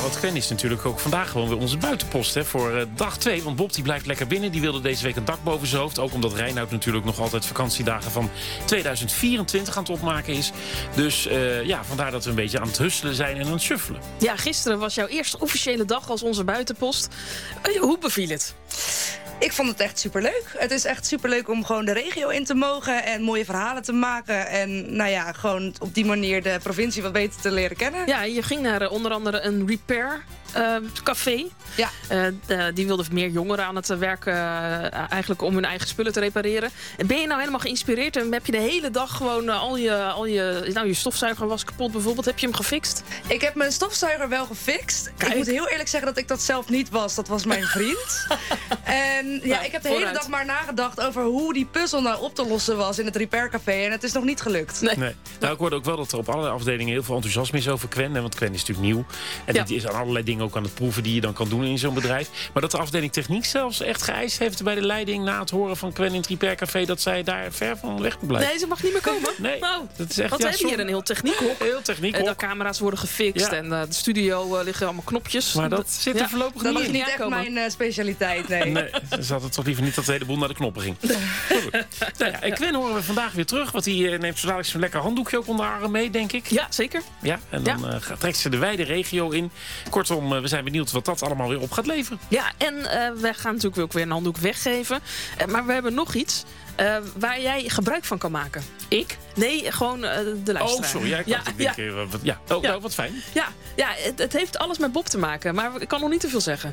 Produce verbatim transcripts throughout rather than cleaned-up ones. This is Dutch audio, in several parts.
want Gwen is natuurlijk ook vandaag gewoon weer onze buitenpost hè, voor uh, dag twee. Want Bob die blijft lekker binnen. Die wilde deze week een dak boven zijn hoofd. Ook omdat Reinoud natuurlijk nog altijd vakantiedagen van tweeduizend vierentwintig aan het opmaken is. Dus uh, ja, vandaar dat we een beetje aan het husselen zijn en aan het shuffelen. Ja, gisteren was jouw eerste officiële dag als onze buitenpost. Uh, hoe beviel het? Ik vond het echt superleuk. Het is echt superleuk om gewoon de regio in te mogen en mooie verhalen te maken. En nou ja, gewoon op die manier de provincie wat beter te leren kennen. Ja, je ging naar uh, onder andere een repair uh, café. Ja. Uh, uh, die wilden meer jongeren aan het werken uh, eigenlijk om hun eigen spullen te repareren. En ben je nou helemaal geïnspireerd en heb je de hele dag gewoon uh, al je, al je, nou je stofzuiger was kapot bijvoorbeeld. Heb je hem gefixt? Ik heb mijn stofzuiger wel gefixt. Kijk. Ik moet heel eerlijk zeggen dat ik dat zelf niet was. Dat was mijn vriend. En ja, Nou, ik heb de vooruit. hele dag maar nagedacht over hoe die puzzel nou op te lossen was in het repaircafé. En het is nog niet gelukt. Nee. Nee. Nou, ik hoorde ook wel dat er op allerlei afdelingen heel veel enthousiasme is over Gwen. Hè, want Gwen is natuurlijk nieuw. En Ja. die is aan allerlei dingen ook aan het proeven die je dan kan doen in zo'n bedrijf. Maar dat de afdeling techniek zelfs echt geëist heeft bij de leiding na het horen van Gwen in het repaircafé dat zij daar ver van weg moet blijven. Nee, ze mag niet meer komen. Nee, Nou, dat is echt, want ja, we hebben hier een heel techniekhok. Heel techniek. En de hoor. camera's worden gefixt Ja. en uh, de studio uh, liggen allemaal knopjes. Maar dat zit er ja. voorlopig Dat niet is in. niet echt aankomen. mijn uh, specialiteit, nee. Nee, ze hadden toch liever niet dat de hele boel naar de knoppen ging. Maar goed. Nou ja, en Gwen horen we vandaag weer terug. Want die uh, neemt zo dadelijk zo'n lekker handdoekje ook onder haar arm mee, denk ik. Ja, zeker. Ja, en dan uh, gaat- trekt ze de wijde regio in. Kortom, uh, we zijn benieuwd wat dat allemaal weer op gaat leveren. Ja, en uh, we gaan natuurlijk ook weer een handdoek weggeven. Uh, maar we hebben nog iets uh, waar jij gebruik van kan maken. Ik? Nee, gewoon uh, de luisteraar. Oh, sorry. Ja, ik, ja, dacht, ik ja, denk, uh, wat, ja. Oh, Ja. nou, wat fijn. ja, ja het, het heeft alles met Bob te maken. Maar ik kan nog niet te veel zeggen.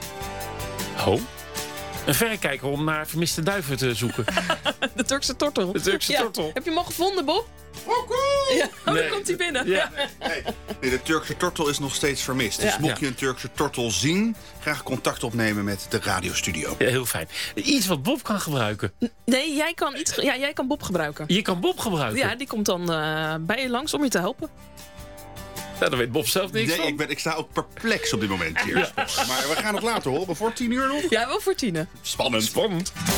Oh. Een verrekijker om naar vermiste duiven te zoeken. De Turkse tortel. De Turkse Ja. tortel. Heb je hem al gevonden, Bob? Ja, oh, Nee. dan komt hij binnen. Ja. Nee, nee, de Turkse tortel is nog steeds vermist. Dus Ja. mocht je Ja. een Turkse tortel zien, graag contact opnemen met de radiostudio. Ja, heel fijn. Iets wat Bob kan gebruiken. Nee, jij kan, iets, ge- ja, jij kan Bob gebruiken. Je kan Bob gebruiken. Ja, die komt dan uh, bij je langs om je te helpen. Nou, daar weet Bob zelf niks Nee, van. ik, ben, ik sta ook perplex op dit moment hier. Maar we gaan het later horen, voor tien uur nog. Ja, wel voor tienen. Spannend. Spannend.